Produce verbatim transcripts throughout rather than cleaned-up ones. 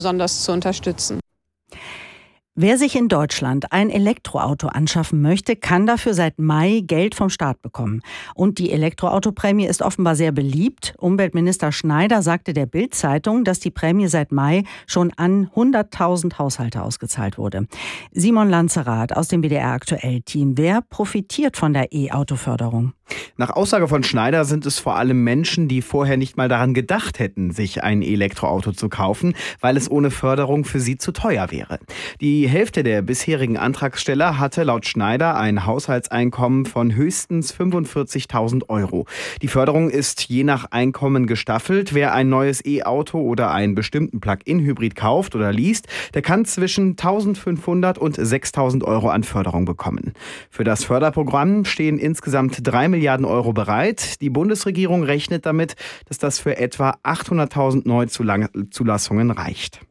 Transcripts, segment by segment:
besonders zu unterstützen. Wer sich in Deutschland ein Elektroauto anschaffen möchte, kann dafür seit Mai Geld vom Staat bekommen. Und die Elektroautoprämie ist offenbar sehr beliebt. Umweltminister Schneider sagte der Bild-Zeitung, dass die Prämie seit Mai schon an hunderttausend Haushalte ausgezahlt wurde. Simon Lanzerath aus dem B D R Aktuell-Team. Wer profitiert von der E-Auto-Förderung? Nach Aussage von Schneider sind es vor allem Menschen, die vorher nicht mal daran gedacht hätten, sich ein Elektroauto zu kaufen, weil es ohne Förderung für sie zu teuer wäre. Die Hälfte der bisherigen Antragsteller hatte laut Schneider ein Haushaltseinkommen von höchstens fünfundvierzigtausend Euro. Die Förderung ist je nach Einkommen gestaffelt. Wer ein neues E-Auto oder einen bestimmten Plug-in-Hybrid kauft oder liest, der kann zwischen eintausendfünfhundert und sechstausend Euro an Förderung bekommen. Für das Förderprogramm stehen insgesamt drei Milliarden Euro bereit. Die Bundesregierung rechnet damit, dass das für etwa achthunderttausend Neuzulassungen reicht.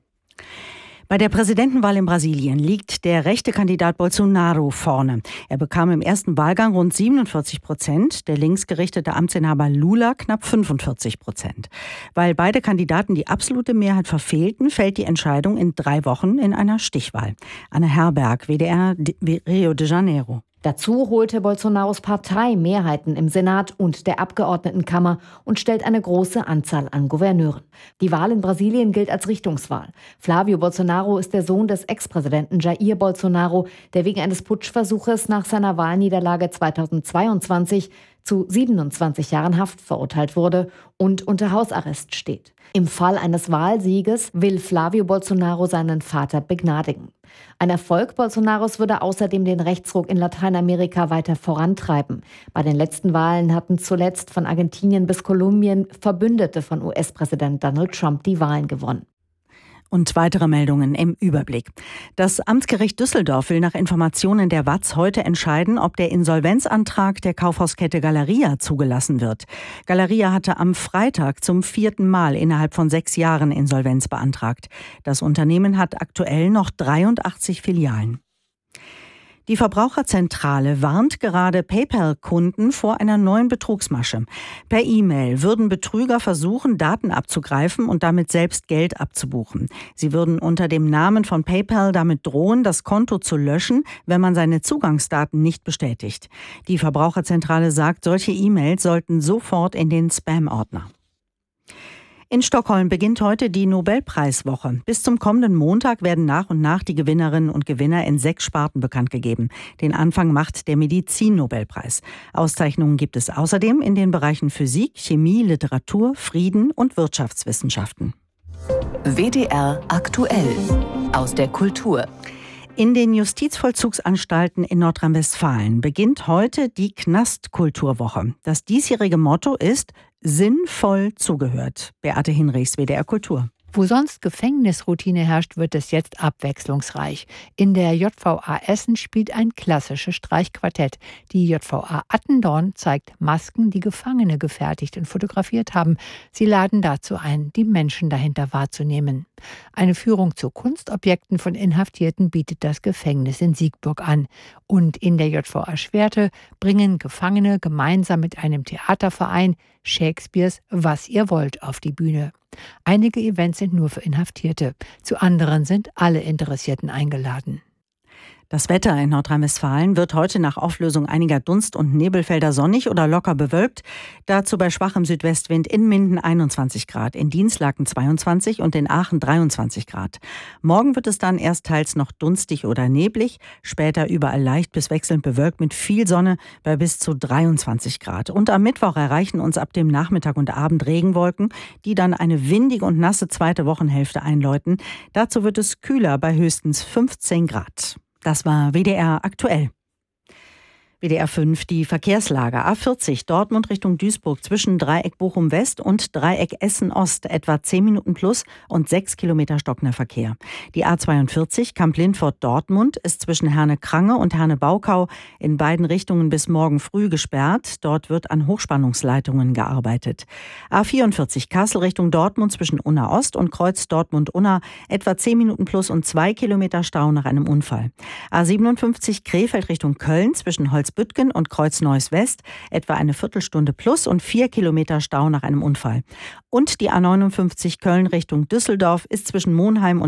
Bei der Präsidentenwahl in Brasilien liegt der rechte Kandidat Bolsonaro vorne. Er bekam im ersten Wahlgang rund siebenundvierzig Prozent, der linksgerichtete Amtsinhaber Lula knapp fünfundvierzig Prozent. Weil beide Kandidaten die absolute Mehrheit verfehlten, fällt die Entscheidung in drei Wochen in einer Stichwahl. Anne Herberg, W D R Rio de Janeiro. Dazu holte Bolsonaros Partei Mehrheiten im Senat und der Abgeordnetenkammer und stellt eine große Anzahl an Gouverneuren. Die Wahl in Brasilien gilt als Richtungswahl. Flávio Bolsonaro ist der Sohn des Ex-Präsidenten Jair Bolsonaro, der wegen eines Putschversuches nach seiner Wahlniederlage zweitausendzweiundzwanzig zu siebenundzwanzig Jahren Haft verurteilt wurde und unter Hausarrest steht. Im Fall eines Wahlsieges will Flávio Bolsonaro seinen Vater begnadigen. Ein Erfolg Bolsonaros würde außerdem den Rechtsruck in Lateinamerika weiter vorantreiben. Bei den letzten Wahlen hatten zuletzt von Argentinien bis Kolumbien Verbündete von U S-Präsident Donald Trump die Wahlen gewonnen. Und weitere Meldungen im Überblick. Das Amtsgericht Düsseldorf will nach Informationen der W A Z heute entscheiden, ob der Insolvenzantrag der Kaufhauskette Galeria zugelassen wird. Galeria hatte am Freitag zum vierten Mal innerhalb von sechs Jahren Insolvenz beantragt. Das Unternehmen hat aktuell noch dreiundachtzig Filialen. Die Verbraucherzentrale warnt gerade PayPal-Kunden vor einer neuen Betrugsmasche. Per E-Mail würden Betrüger versuchen, Daten abzugreifen und damit selbst Geld abzubuchen. Sie würden unter dem Namen von PayPal damit drohen, das Konto zu löschen, wenn man seine Zugangsdaten nicht bestätigt. Die Verbraucherzentrale sagt, solche E-Mails sollten sofort in den Spam-Ordner. In Stockholm beginnt heute die Nobelpreiswoche. Bis zum kommenden Montag werden nach und nach die Gewinnerinnen und Gewinner in sechs Sparten bekannt gegeben. Den Anfang macht der Medizin-Nobelpreis. Auszeichnungen gibt es außerdem in den Bereichen Physik, Chemie, Literatur, Frieden und Wirtschaftswissenschaften. W D R aktuell aus der Kultur. In den Justizvollzugsanstalten in Nordrhein-Westfalen beginnt heute die Knastkulturwoche. Das diesjährige Motto ist sinnvoll zugehört. Beate Hinrichs, W D R Kultur. Wo sonst Gefängnisroutine herrscht, wird es jetzt abwechslungsreich. In der J V A Essen spielt ein klassisches Streichquartett. Die J V A Attendorn zeigt Masken, die Gefangene gefertigt und fotografiert haben. Sie laden dazu ein, die Menschen dahinter wahrzunehmen. Eine Führung zu Kunstobjekten von Inhaftierten bietet das Gefängnis in Siegburg an. Und in der J V A Schwerte bringen Gefangene gemeinsam mit einem Theaterverein Shakespeares Was ihr wollt auf die Bühne. Einige Events sind nur für Inhaftierte, zu anderen sind alle Interessierten eingeladen. Das Wetter in Nordrhein-Westfalen wird heute nach Auflösung einiger Dunst- und Nebelfelder sonnig oder locker bewölkt. Dazu bei schwachem Südwestwind in Minden einundzwanzig Grad, in Dinslaken zweiundzwanzig und in Aachen dreiundzwanzig Grad. Morgen wird es dann erst teils noch dunstig oder neblig, später überall leicht bis wechselnd bewölkt mit viel Sonne bei bis zu dreiundzwanzig Grad. Und am Mittwoch erreichen uns ab dem Nachmittag und Abend Regenwolken, die dann eine windige und nasse zweite Wochenhälfte einläuten. Dazu wird es kühler bei höchstens fünfzehn Grad. Das war W D R aktuell. W D R fünf, die Verkehrslage. A vierzig, Dortmund Richtung Duisburg zwischen Dreieck Bochum West und Dreieck Essen Ost. Etwa zehn Minuten plus und sechs Kilometer stockender Verkehr. Die A zweiundvierzig, Kamp-Lindfort Dortmund, ist zwischen Herne-Krange und Herne-Baukau in beiden Richtungen bis morgen früh gesperrt. Dort wird an Hochspannungsleitungen gearbeitet. A vierundvierzig, Kassel Richtung Dortmund zwischen Unna Ost und Kreuz Dortmund-Unna. Etwa zehn Minuten plus und zwei Kilometer Stau nach einem Unfall. A siebenundfünfzig, Krefeld Richtung Köln zwischen Holz Bütgen und Kreuz Neuss West, etwa eine Viertelstunde plus und vier Kilometer Stau nach einem Unfall. Und die A neunundfünfzig Köln Richtung Düsseldorf ist zwischen Monheim und